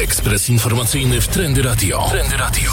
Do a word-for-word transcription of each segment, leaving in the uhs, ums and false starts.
Ekspres informacyjny w Trendy Radio. Trendy Radio.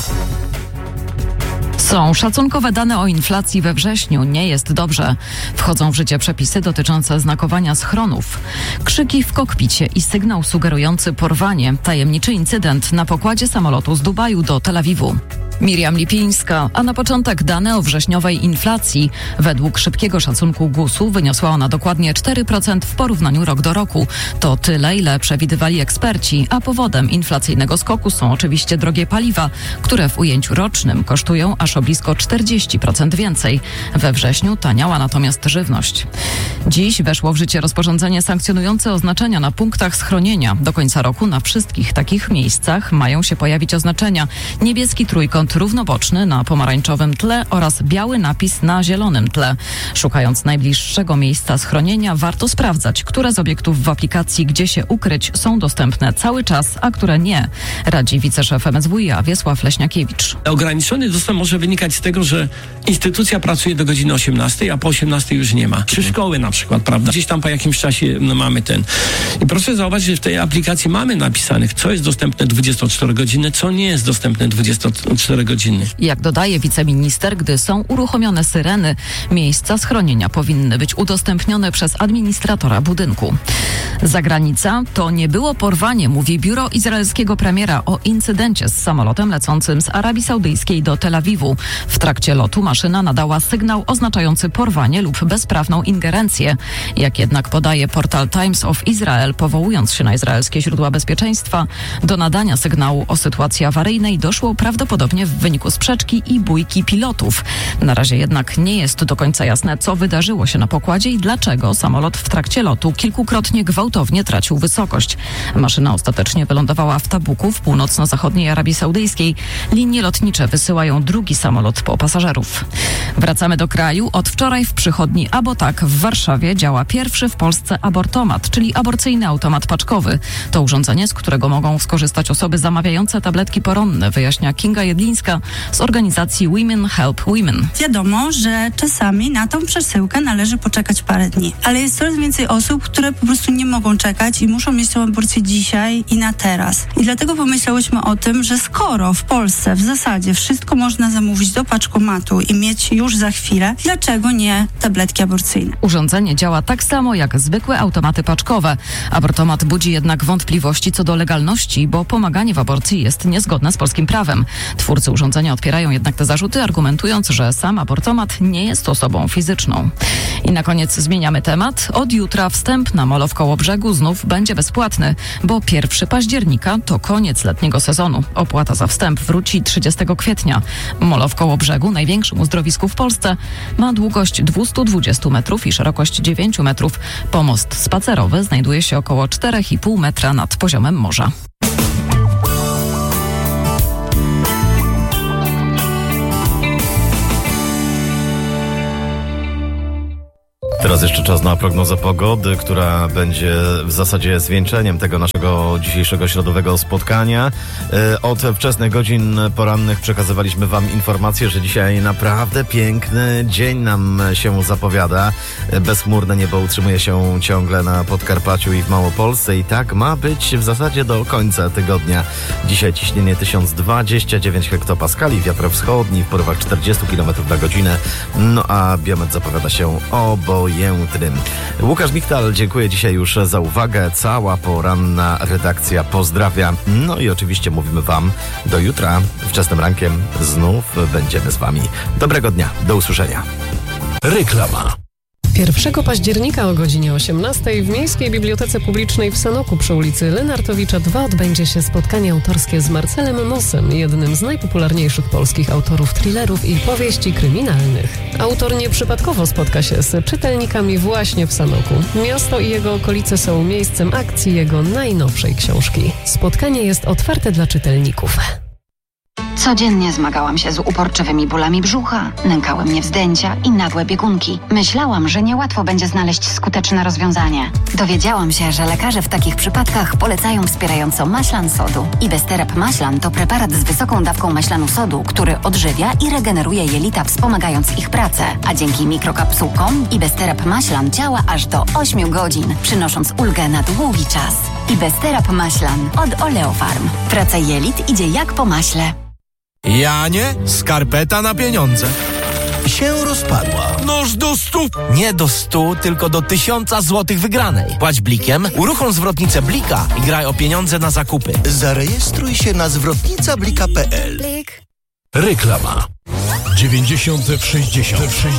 Są szacunkowe dane o inflacji we wrześniu. Nie jest dobrze. Wchodzą w życie przepisy dotyczące znakowania schronów. Krzyki w kokpicie i sygnał sugerujący porwanie. Tajemniczy incydent na pokładzie samolotu z Dubaju do Tel Awiwu. Miriam Lipińska, a na początek dane o wrześniowej inflacji. Według szybkiego szacunku gusu wyniosła ona dokładnie cztery procent w porównaniu rok do roku. To tyle, ile przewidywali eksperci, a powodem inflacyjnego skoku są oczywiście drogie paliwa, które w ujęciu rocznym kosztują aż o blisko czterdzieści procent więcej. We wrześniu taniała natomiast żywność. Dziś weszło w życie rozporządzenie sankcjonujące oznaczenia na punktach schronienia. Do końca roku na wszystkich takich miejscach mają się pojawić oznaczenia: niebieski trójkąt równoboczny na pomarańczowym tle oraz biały napis na zielonym tle. Szukając najbliższego miejsca schronienia, warto sprawdzać, które z obiektów w aplikacji Gdzie się ukryć są dostępne cały czas, a które nie. Radzi wiceszef M S W i a Wiesław Leśniakiewicz. Ograniczony dostęp może wynikać z tego, że instytucja pracuje do godziny osiemnastej, a po osiemnastej już nie ma. Czy szkoły na przykład, prawda? Gdzieś tam po jakimś czasie no, mamy ten. I proszę zauważyć, że w tej aplikacji mamy napisanych, co jest dostępne dwudziestoczterogodzinne, co nie jest dostępne dwudziestoczterogodzinne. Jak dodaje wiceminister, gdy są uruchomione syreny, miejsca schronienia powinny być udostępnione przez administratora budynku. Zagranica to nie było porwanie, mówi biuro izraelskiego premiera o incydencie z samolotem lecącym z Arabii Saudyjskiej do Tel Awiwu. W trakcie lotu maszyna nadała sygnał oznaczający porwanie lub bezprawną ingerencję. Jak jednak podaje portal Times of Israel, powołując się na izraelskie źródła bezpieczeństwa, do nadania sygnału o sytuacji awaryjnej doszło prawdopodobnie w wyniku sprzeczki i bójki pilotów. Na razie jednak nie jest do końca jasne, co wydarzyło się na pokładzie i dlaczego samolot w trakcie lotu kilkukrotnie gwałtownie tracił wysokość. Maszyna ostatecznie wylądowała w Tabuku w północno-zachodniej Arabii Saudyjskiej. Linie lotnicze wysyłają drugi samolot po pasażerów. Wracamy do kraju. Od wczoraj w przychodni Abotak w Warszawie działa pierwszy w Polsce abortomat, czyli aborcyjny automat paczkowy. To urządzenie, z którego mogą skorzystać osoby zamawiające tabletki poronne, wyjaśnia Kinga Jedlińska z organizacji Women Help Women. Wiadomo, że czasami na tą przesyłkę należy poczekać parę dni, ale jest coraz więcej osób, które po prostu nie mogą czekać i muszą mieć tę aborcję dzisiaj i na teraz. I dlatego pomyślałyśmy o tym, że skoro w Polsce w zasadzie wszystko można zamówić do paczkomatu i mieć już za chwilę, dlaczego nie tabletki aborcyjne? Urządzenie działa tak samo jak zwykłe automaty paczkowe. Abortomat budzi jednak wątpliwości co do legalności, bo pomaganie w aborcji jest niezgodne z polskim prawem. Twórcy urządzenia odpierają jednak te zarzuty, argumentując, że sam abortomat nie jest osobą fizyczną. I na koniec zmieniamy temat. Od jutra wstęp na molo w Kołobrzegu znów będzie bezpłatny, bo pierwszego października to koniec letniego sezonu. Opłata za wstęp wróci trzydziestego kwietnia. Molo w Kołobrzegu, największym uzdrowisku w Polsce, ma długość dwieście dwadzieścia metrów i szerokość dziewięć metrów. Pomost spacerowy znajduje się około cztery i pół metra nad poziomem morza. Teraz jeszcze czas na prognozę pogody, która będzie w zasadzie zwieńczeniem tego naszego dzisiejszego środowego spotkania. Od wczesnych godzin porannych przekazywaliśmy Wam informację, że dzisiaj naprawdę piękny dzień nam się zapowiada. Bezchmurne niebo utrzymuje się ciągle na Podkarpaciu i w Małopolsce i tak ma być w zasadzie do końca tygodnia. Dzisiaj ciśnienie tysiąc dwadzieścia dziewięć hektopaskali, wiatr wschodni w porywach czterdzieści kilometrów na godzinę, no a biometr zapowiada się obojętnym. Łukasz Michtal, dziękuję dzisiaj już za uwagę. Cała poranna redakcja pozdrawia. No i oczywiście mówimy Wam do jutra. Wczesnym rankiem znów będziemy z Wami. Dobrego dnia, do usłyszenia. Reklama. pierwszego października o godzinie osiemnastej w Miejskiej Bibliotece Publicznej w Sanoku przy ulicy Lenartowicza dwa odbędzie się spotkanie autorskie z Marcelem Mossem, jednym z najpopularniejszych polskich autorów thrillerów i powieści kryminalnych. Autor nieprzypadkowo spotka się z czytelnikami właśnie w Sanoku. Miasto i jego okolice są miejscem akcji jego najnowszej książki. Spotkanie jest otwarte dla czytelników. Codziennie zmagałam się z uporczywymi bólami brzucha, nękały mnie wzdęcia i nagłe biegunki. Myślałam, że niełatwo będzie znaleźć skuteczne rozwiązanie. Dowiedziałam się, że lekarze w takich przypadkach polecają wspierająco maślan sodu. Ibesterap maślan to preparat z wysoką dawką maślanu sodu, który odżywia i regeneruje jelita, wspomagając ich pracę. A dzięki mikrokapsułkom Ibesterap maślan działa aż do ośmiu godzin, przynosząc ulgę na długi czas. Ibesterap maślan od Oleofarm. Praca jelit idzie jak po maśle. Janie, skarpeta na pieniądze. Się rozpadła. Noż do stu. Nie do stu, tylko do tysiąca złotych wygranej. Płać blikiem, uruchom zwrotnicę Blika i graj o pieniądze na zakupy. Zarejestruj się na zwrotnica blika kropka pe el. Reklama. dziewięćdziesiąt w sześćdziesiąt.